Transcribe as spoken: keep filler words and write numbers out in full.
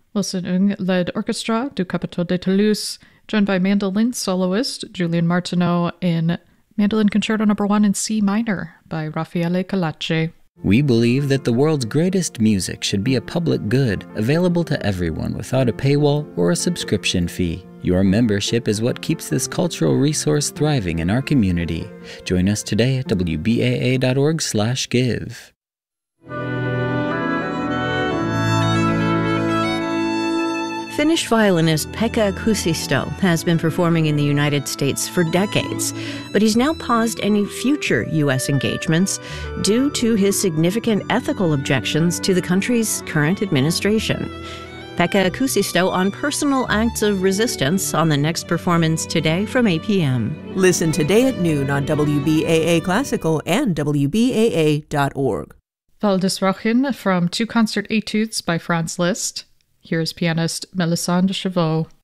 Wilson Ung led orchestra du Capitol de Toulouse, joined by mandolin soloist Julian Martineau in Mandolin Concerto Number One in C minor by Raffaele Calace. We believe that the world's greatest music should be a public good, available to everyone without a paywall or a subscription fee. Your membership is what keeps this cultural resource thriving in our community. Join us today at w b a a dot org slash give. Finnish violinist Pekka Kuusisto has been performing in the United States for decades, but he's now paused any future U S engagements due to his significant ethical objections to the country's current administration. Pekka Kuusisto on personal acts of resistance on the next performance today from eight p.m. Listen today at noon on W B A A Classical and W B A A dot org. Waldesrochen from two concert etudes by Franz Liszt. Here's pianist Melisande Chauveau.